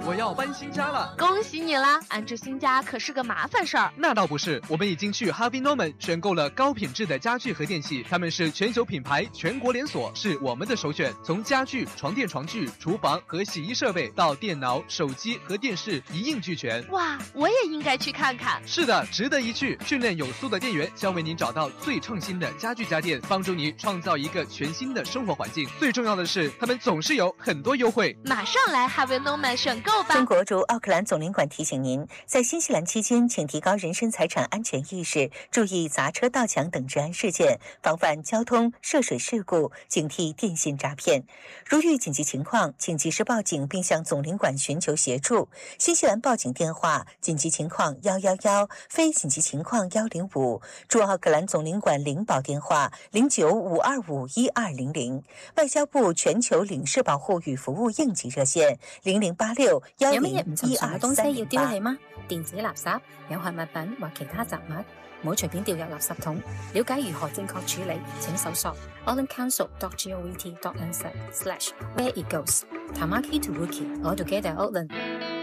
我要搬新家了。 恭喜你啦！安置新家可是个麻烦事儿。 那倒不是，我们已经去 Harvey Norman 选购了高品质的家具和电器，他们是全球品牌，全国连锁，是我们的首选。从家具、床垫、床具、厨房和洗衣设备到电脑、手机和电视一应俱全。 哇，我也应该去看看。 是的，值得一去。训练有素的店员将为您找到最创新的家具家电，帮助你创造一个全新的生活环境。最重要的是，他们总是有很多优惠。 马上来 Harvey Norman 选购吧。 中国驻奥克兰总领馆提醒您，在新西兰期间，请提高人身财产安全意识，注意砸车、盗抢等治安事件，防范交通涉水事故，警惕电信诈骗。如遇紧急情况，请及时报警并向总领馆寻求协助。新西兰报警电话：紧急情况111，非紧急情况105。驻奥克兰总领馆领保电话0952512200。外交部全球领事保護與服務應急熱線0086101238。 有乜嘢唔尋常嘅東西要丟棄嗎？電子垃圾、有害物品或其他雜物，唔好隨便掉入垃圾桶。了解如何正確處理，請搜索 aucklandcouncil.govt.nz/where it goes. Tamaki to Wiki, all together Auckland.